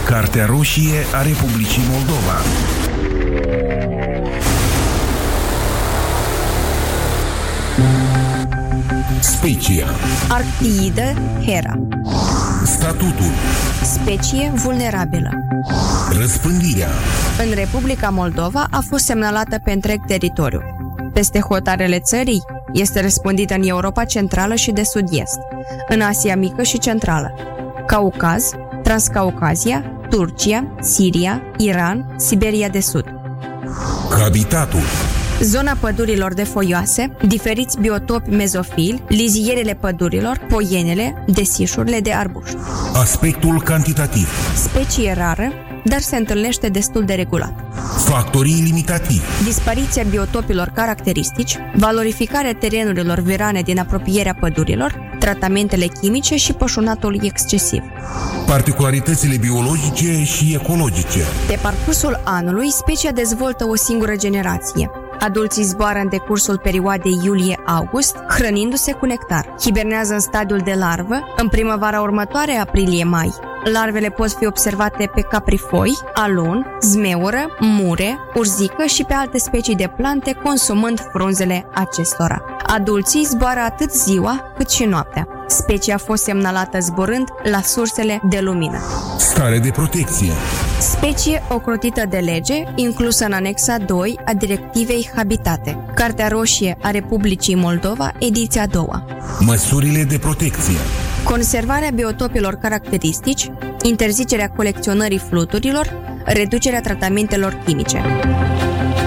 Cartea roșie a Republicii Moldova. Specia. Arctiidă Hera. Statutul. Specie vulnerabilă. Răspândirea. În Republica Moldova a fost semnalată pe întreg teritoriu. Peste hotarele țării este răspândită în Europa Centrală și de Sud-Est, în Asia Mică și Centrală, Caucaz, Transcaucazia, Turcia, Siria, Iran, Siberia de Sud. Habitatul. Zona pădurilor de foioase, diferiți biotopi mezofili, lizierele pădurilor, poienele, desișurile de arbuști. Aspectul cantitativ. Specie rară, dar se întâlnește destul de regulat. Factorii limitativi. Dispariția biotopilor caracteristici, valorificarea terenurilor virane din apropierea pădurilor, tratamentele chimice și pășunatul excesiv. Particularitățile biologice și ecologice. Pe parcursul anului, specia dezvoltă o singură generație. Adulții zboară în decursul perioadei iulie-august, hrănindu-se cu nectar. Hibernează în stadiul de larvă, în primăvara următoare, aprilie-mai. Larvele pot fi observate pe caprifoi, alun, zmeură, mure, urzică și pe alte specii de plante, consumând frunzele acestora. Adulții zboară atât ziua cât și noaptea. Specia a fost semnalată zburând la sursele de lumină. Stare de protecție. Specie ocrotită de lege, inclusă în anexa 2 a Directivei Habitate. Cartea roșie a Republicii Moldova, ediția 2. Măsurile de protecție. Conservarea biotopilor caracteristici, interzicerea colecționării fluturilor, reducerea tratamentelor chimice.